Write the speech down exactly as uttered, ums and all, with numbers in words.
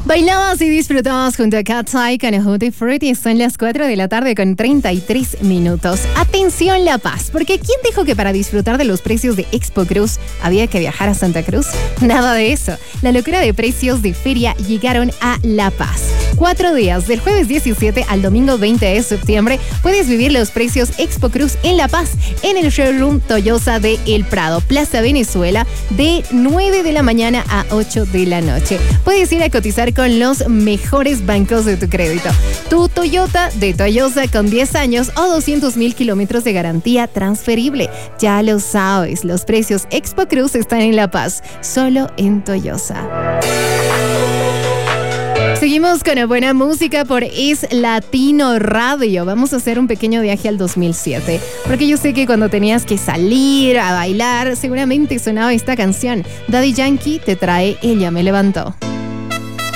Bailamos y disfrutamos junto a Cat's Eye con Tutti Frutti. Son las cuatro de la tarde con treinta y tres minutos. Atención La Paz, porque ¿quién dijo que para disfrutar de los precios de Expo Cruz había que viajar a Santa Cruz? Nada de eso. La locura de precios de feria llegaron a La Paz. Cuatro días, del jueves diecisiete al domingo veinte de septiembre, puedes vivir los precios Expo Cruz en La Paz, en el showroom Toyosa de El Prado, Plaza Venezuela, de nueve de la mañana a ocho de la noche. Puedes ir a cotizar con los mejores bancos de tu crédito. Tu Toyota de Toyosa con diez años o doscientos mil kilómetros de garantía transferible. Ya lo sabes, los precios Expo Cruz están en La Paz, solo en Toyosa. Seguimos con la buena música por Es Latino Radio. Vamos a hacer un pequeño viaje al dos mil siete, porque yo sé que cuando tenías que salir a bailar, seguramente sonaba esta canción. Daddy Yankee te trae Ella me levantó.